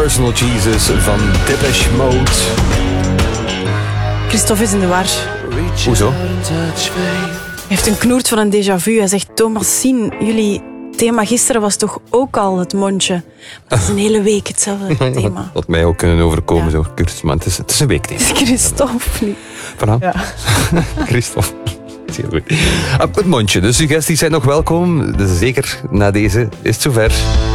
Personal Jesus van Depeche Mode. Christophe is in de war. Hoezo? Hij heeft een knoert van een déjà vu. Hij zegt, Thomas Sien, jullie thema gisteren was toch ook al het mondje. Het is een hele week hetzelfde thema. Dat mij ook kunnen overkomen, zo, Kurt. Maar het is een weekthema. Christophe niet. Voilà. Ja. Christophe. Heel goed. Het mondje. De suggesties zijn nog welkom. Dus zeker na deze is het zover.